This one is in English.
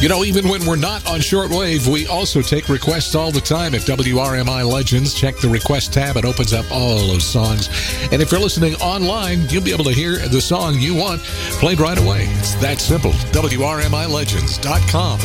You know, even when we're not on shortwave, we also take requests all the time at WRMI Legends. Check the request tab. It opens up all those songs. And if you're listening online, you'll be able to hear the song you want played right away. It's that simple. WRMILegends.com.